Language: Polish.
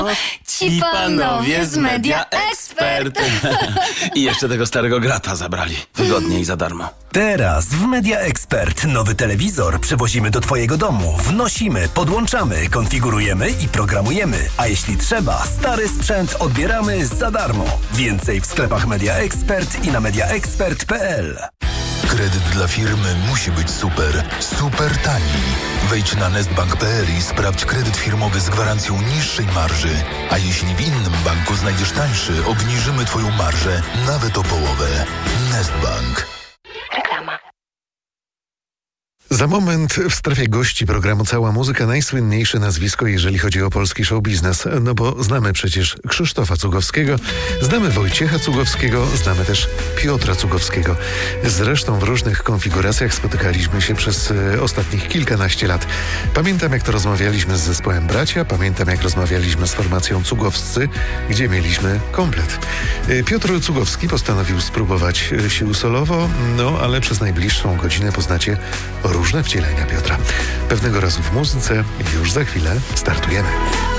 Ci panowie z Media Expert. I jeszcze tego starego grata zabrali. Wygodnie i za darmo. Teraz w Media Expert nowy telewizor przywozimy do Twojego domu. Wnosimy, podłączamy, konfigurujemy i programujemy. A jeśli trzeba, stary sprzęt odbieramy za darmo. Więcej w sklepach Media Expert i na mediaexpert.pl. Kredyt dla firmy musi być super, super tani. Wejdź na nestbank.pl i sprawdź kredyt firmowy z gwarancją niższej marży. A jeśli w innym banku znajdziesz tańszy, obniżymy Twoją marżę nawet o połowę. Nestbank. Reklama. Za moment w strefie gości programu Cała Muzyka najsłynniejsze nazwisko, jeżeli chodzi o polski show biznes. No bo znamy przecież Krzysztofa Cugowskiego, znamy Wojciecha Cugowskiego, znamy też Piotra Cugowskiego. Zresztą w różnych konfiguracjach spotykaliśmy się przez ostatnich kilkanaście lat. Pamiętam, jak to rozmawialiśmy z zespołem Bracia, pamiętam, jak rozmawialiśmy z formacją Cugowscy, gdzie mieliśmy komplet. Piotr Cugowski postanowił spróbować sił solowo, no ale przez najbliższą godzinę poznacie różne wcielenia Piotra. Pewnego razu w muzyce i już za chwilę startujemy.